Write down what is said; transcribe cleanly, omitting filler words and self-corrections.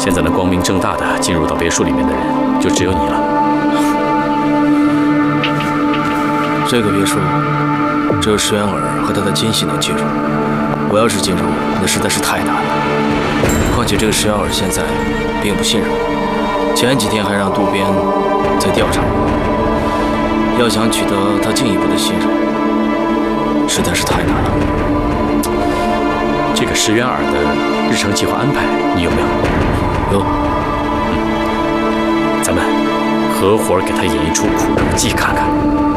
现在能光明正大的进入到别墅里面的人，就只有你了。 这个别墅只有石原儿和他的奸细能进入，我要是进入，那实在是太难了。况且这个石原儿现在并不信任我，前几天还让渡边在调查我，要想取得他进一步的信任，实在是太难了。 这个石原儿的日程计划安排，你有没有？ 有。 咱们合伙给他演一出苦肉计看看。